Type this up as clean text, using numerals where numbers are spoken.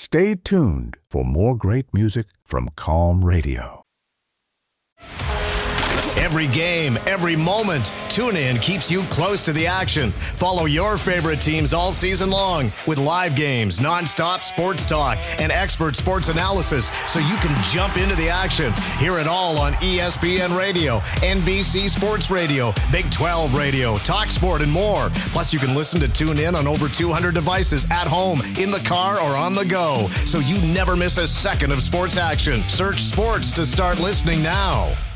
Stay tuned for more great music from Calm Radio. Every game, every moment, TuneIn keeps you close to the action. Follow your favorite teams all season long with live games, nonstop sports talk, and expert sports analysis so you can jump into the action. Hear it all on ESPN Radio, NBC Sports Radio, Big 12 Radio, Talk Sport, and more. Plus, you can listen to TuneIn on over 200 devices at home, in the car, or on the go, so you never miss a second of sports action. Search sports to start listening now.